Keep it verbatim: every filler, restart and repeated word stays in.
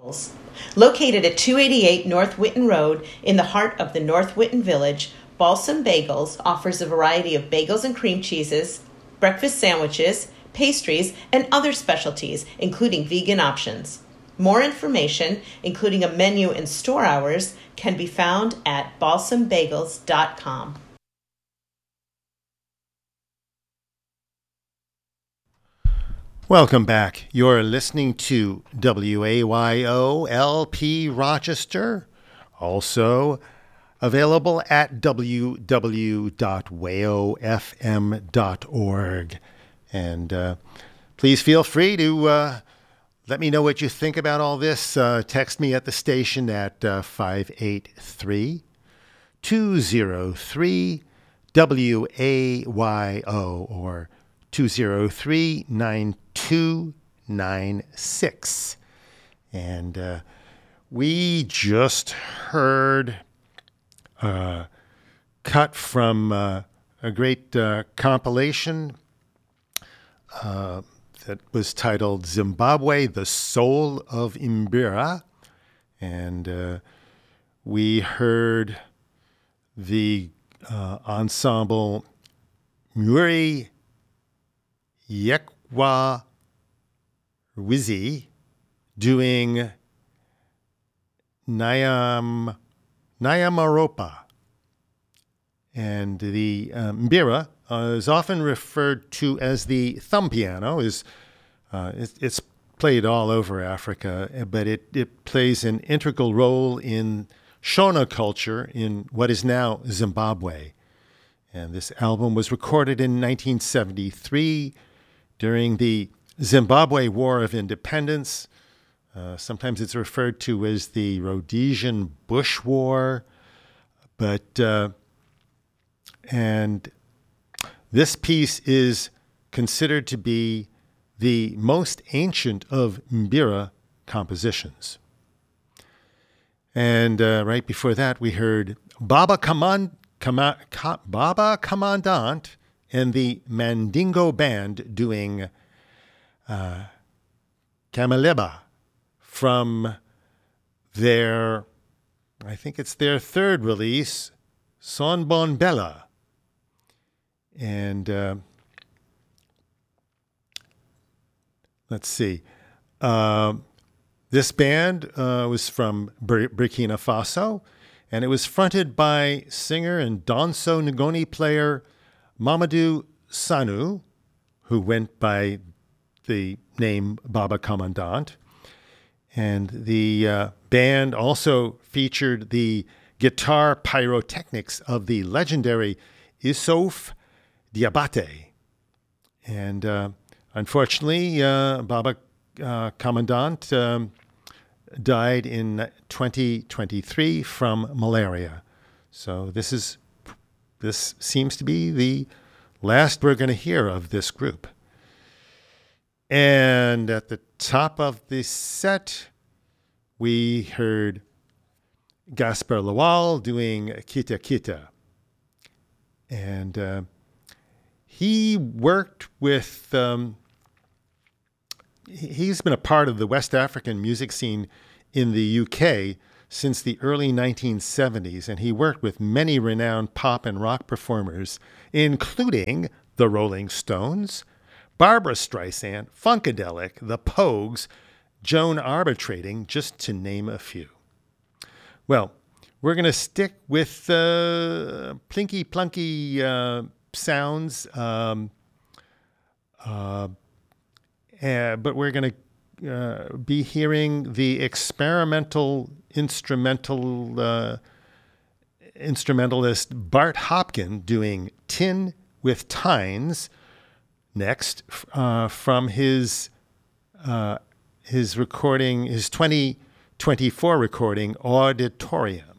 Located at two eighty-eight North Whitten Road in the heart of the North Whitten Village, Balsam Bagels offers a variety of bagels and cream cheeses, breakfast sandwiches, pastries, and other specialties, including vegan options. More information, including a menu and store hours, can be found at balsam bagels dot com. Welcome back. You're listening to W A Y O L P Rochester, also available at w w w dot wayo f m dot org. And uh, please feel free to uh, let me know what you think about all this. Uh, text me at the station at uh, five eight three, two zero three, W A Y O or two zero three, nine two nine six. And uh, we just heard a cut from uh, a great uh, compilation uh, that was titled Zimbabwe, the Soul of Mbira. And uh, we heard the uh, ensemble Muri Yekwa Wizi doing Nyam, Nyamaropa. And the uh, Mbira uh, is often referred to as the thumb piano. Is uh, it, It's played all over Africa, but it, it plays an integral role in Shona culture in what is now Zimbabwe. And this album was recorded in nineteen seventy-three during the Zimbabwe War of Independence. Uh, sometimes it's referred to as the Rhodesian Bush War. But, uh, and this piece is considered to be the most ancient of Mbira compositions. And uh, right before that, we heard Baba Command, Command, Baba Commandant and the Mandingo Band doing uh, Kamaleba from their, I think it's their third release, Son Bon Bella. And uh, let's see. Uh, this band uh, was from Bur- Burkina Faso, and it was fronted by singer and Danso Ngoni player Mamadou Sanu, who went by the name Baba Commandant. And the uh, band also featured the guitar pyrotechnics of the legendary Issouf Diabate. And uh, unfortunately, uh, Baba uh, Commandant um, died in twenty twenty-three from malaria. So this is this seems to be the last we're going to hear of this group. And at the top of the set, we heard Gaspar Lawal doing Kita Kita. And uh, he worked with, um, he's been a part of the West African music scene in the U K since the early nineteen seventies, and he worked with many renowned pop and rock performers, including the Rolling Stones, Barbra Streisand, Funkadelic, the Pogues, Joan Armatrading, just to name a few. Well, we're going to stick with uh, plinky plunky uh, sounds, um, uh, uh, but we're going to uh, be hearing the experimental instrumental uh, instrumentalist Bart Hopkin doing Tin with Tines next uh, from his uh, his recording, his twenty twenty-four recording, Auditorium.